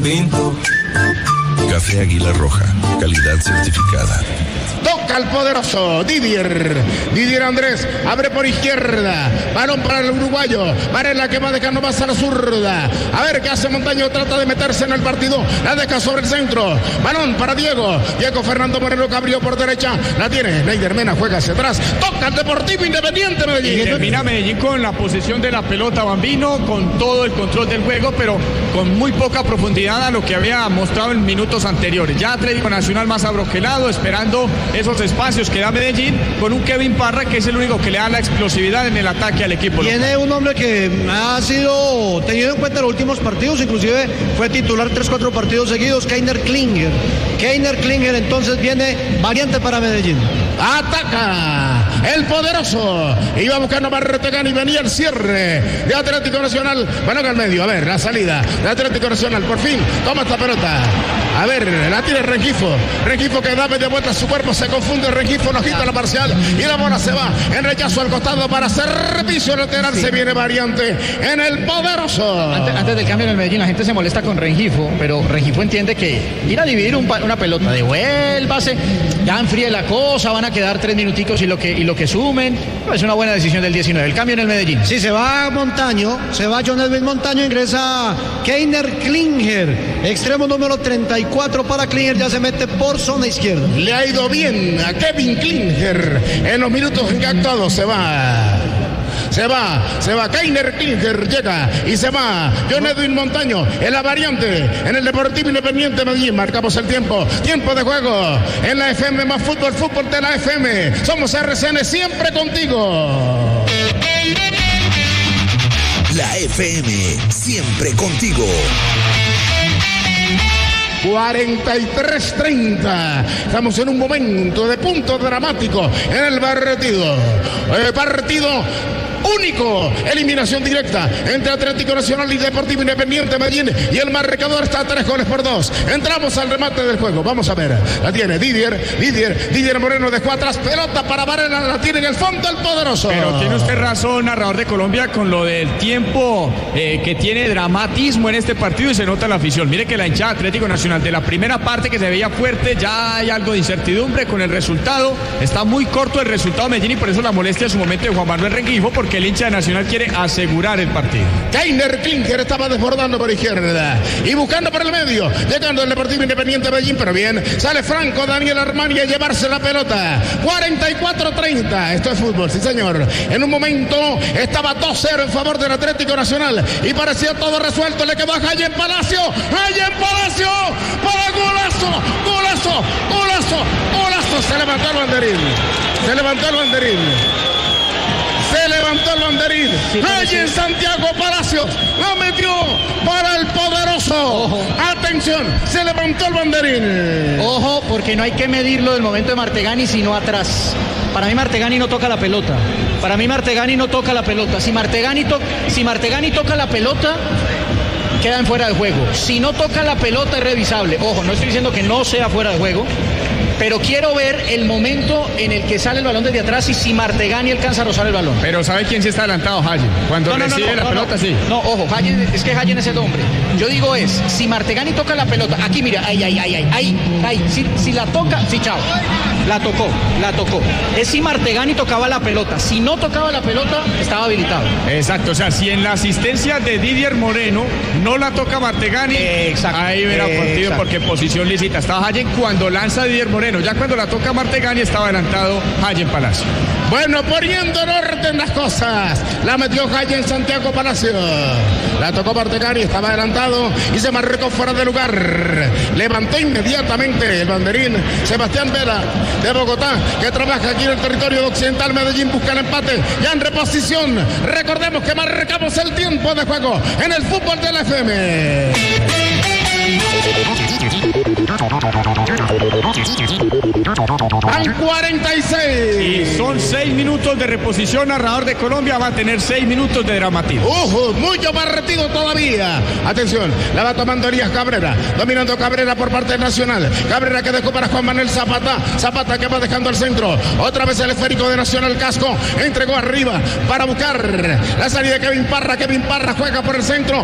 Pinto. Café Águila Roja, calidad certificada. Toca el poderoso Didier Andrés, abre por izquierda, balón para el uruguayo, Varela que va dejando más a la zurda, a ver qué hace Montaño, trata de meterse en el partido, la deja sobre el centro, balón para Diego Fernando Moreno que abrió por derecha, la tiene Neider Mena, juega hacia atrás, toca el Deportivo Independiente Medellín. Y termina Medellín con la posesión de la pelota, Bambino, con todo el control del juego, pero con muy poca profundidad a lo que había mostrado en minutos anteriores. Ya Atlético Nacional más abroquelado, esperando esos espacios que da Medellín, con un Kevin Parra que es el único que le da la explosividad en el ataque al equipo. Tiene un hombre que ha sido tenido en cuenta en los últimos partidos, inclusive fue titular 3-4 partidos seguidos, Keiner Klinger entonces viene variante para Medellín. Ataca el poderoso, iba buscando Martegani y venía el cierre de Atlético Nacional, bueno, al medio, a ver, la salida de Atlético Nacional, por fin, toma esta pelota, a ver, la tiene Rengifo que da media vuelta a su cuerpo, se confunde Rengifo, no quita la parcial y la bola se va en rechazo al costado para servicio lateral, se viene variante en el poderoso. Antes del cambio en el Medellín la gente se molesta con Rengifo, pero Rengifo entiende que ir a dividir una pelota, devuélvase, ya enfríe la cosa, van a quedar 3 minuticos y lo que sumen, es una buena decisión del 19, el cambio en el Medellín. Sí, se va Montaño, se va John Edwin Montaño, ingresa Keiner Klinger, extremo número 34 para Klinger, ya se mete por zona izquierda. Le ha ido bien a Kevin Klinger en los minutos en que ha actuado, se va Keiner Klinger, llega y se va John Edwin Montaño en la variante en el Deportivo Independiente Medellín. Marcamos el tiempo de juego en la FM más fútbol de la FM. Somos RCN, siempre contigo. La FM, siempre contigo. 43-30. Estamos en un momento de punto dramático en el partido. Partido único, eliminación directa entre Atlético Nacional y Deportivo Independiente Medellín, y el marcador está 3-2. Entramos al remate del juego, vamos a ver, la tiene Didier Moreno, dejó atrás, pelota para Varela, la tiene en el fondo el poderoso. Pero tiene usted razón, narrador de Colombia, con lo del tiempo que tiene dramatismo en este partido y se nota la afición. Mire que la hinchada Atlético Nacional de la primera parte que se veía fuerte, ya hay algo de incertidumbre con el resultado, está muy corto el resultado de Medellín y por eso la molestia en su momento de Juan Manuel Rengifo, porque el hincha de Nacional quiere asegurar el partido. Keiner Klinger estaba desbordando por izquierda y buscando por el medio, llegando el Deportivo Independiente Medellín, pero bien, sale Franco Daniel Armani a llevarse la pelota. 44-30, esto es fútbol, sí señor. En un momento estaba 2-0 en favor del Atlético Nacional y parecía todo resuelto, le quedó a Jayen Palacio para golazo, se levantó el banderín. Allí Santiago Palacios lo metió para el poderoso. Ojo. Atención, se levantó el banderín. Ojo, porque no hay que medirlo del momento de Martegani, sino atrás. Para mí Martegani no toca la pelota. Si Martegani toca la pelota, queda en fuera de juego. Si no toca la pelota es revisable. Ojo, no estoy diciendo que no sea fuera de juego, pero quiero ver el momento en el que sale el balón desde atrás y si Martegani alcanza a rozar el balón. Pero ¿sabe quién sí está adelantado? Jayen. Cuando recibe la pelota, sí. No, ojo, Jayen, es que Jayen es el hombre. Yo digo si Martegani toca la pelota, aquí mira, ahí, si la toca, sí, chao. La tocó. Es si Martegani tocaba la pelota. Si no tocaba la pelota, estaba habilitado. Exacto, o sea, si en la asistencia de Didier Moreno no la toca Martegani, ahí verá partido porque en posición lícita estaba Jayen cuando lanza Didier Moreno. Ya cuando la toca Martegani estaba adelantado Jayen Palacio. Bueno, poniendo en orden las cosas, la metió Jayen Santiago Palacio. La tocó Martegani, estaba adelantado y se marcó fuera de lugar. Levantó inmediatamente el banderín Sebastián Vera de Bogotá, que trabaja aquí en el territorio occidental. Medellín busca el empate ya en reposición. Recordemos que marcamos el tiempo de juego en el fútbol de la FM. Al 46. Y son 6 minutos de reposición. Narrador de Colombia va a tener 6 minutos de dramatismo. Mucho partido todavía. Atención, la va tomando Elías Cabrera. Dominando Cabrera por parte del Nacional. Cabrera que dejó para Juan Manuel Zapata. Zapata que va dejando al centro. Otra vez el esférico de Nacional Casco. Entregó arriba para buscar la salida de Kevin Parra. Kevin Parra juega por el centro.